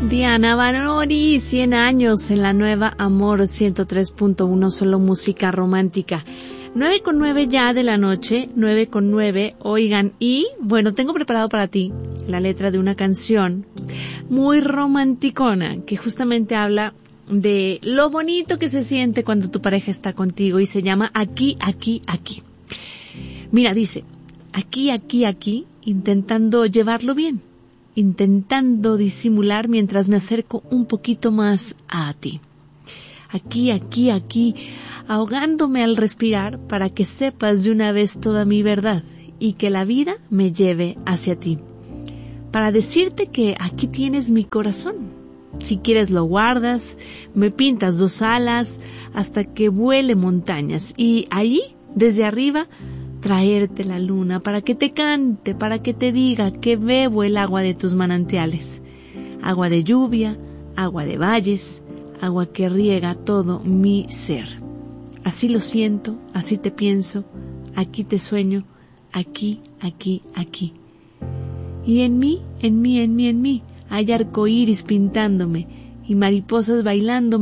Diana Banori, 100 años en la nueva Amor 103.1, solo música romántica. 9:09 ya de la noche, 9:09, oigan, y bueno, tengo preparado para ti la letra de una canción muy romanticona que justamente habla de lo bonito que se siente cuando tu pareja está contigo y se llama Aquí, aquí, aquí. Mira, dice, aquí, aquí, aquí, intentando llevarlo bien, intentando disimular mientras me acerco un poquito más a ti. Aquí, aquí, aquí, ahogándome al respirar para que sepas de una vez toda mi verdad y que la vida me lleve hacia ti. Para decirte que aquí tienes mi corazón. Si quieres lo guardas, me pintas 2 alas hasta que vuele montañas y allí, desde arriba, traerte la luna para que te cante, para que te diga que bebo el agua de tus manantiales. Agua de lluvia, agua de valles, agua que riega todo mi ser. Así lo siento, así te pienso, aquí te sueño, aquí, aquí, aquí. Y en mí, hay arcoíris pintándome y mariposas bailando